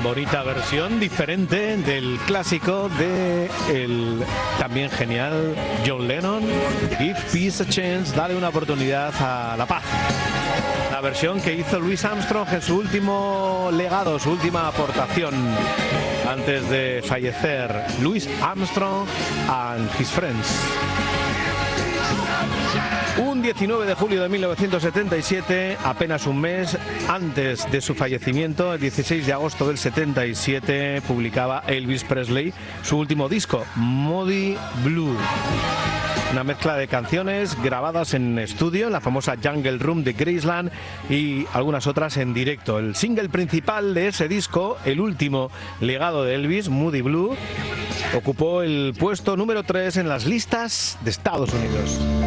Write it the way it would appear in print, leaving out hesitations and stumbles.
Bonita versión diferente del clásico de el también genial John Lennon, Give Peace a Chance, dale una oportunidad a la paz. La versión que hizo Louis Armstrong en su último legado, su última aportación antes de fallecer. Louis Armstrong and his friends. Un 19 de julio de 1977, apenas un mes antes de su fallecimiento, el 16 de agosto del 77, publicaba Elvis Presley su último disco, Moody Blue. Una mezcla de canciones grabadas en estudio en la famosa Jungle Room de Graceland y algunas otras en directo. El single principal de ese disco, el último legado de Elvis, Moody Blue, ocupó el puesto número 3 en las listas de Estados Unidos.